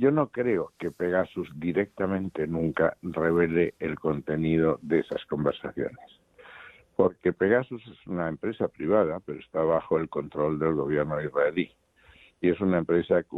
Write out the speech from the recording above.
yo no creo que Pegasus directamente nunca revele el contenido de esas conversaciones, porque Pegasus es una empresa privada, pero está bajo el control del gobierno israelí, y es una empresa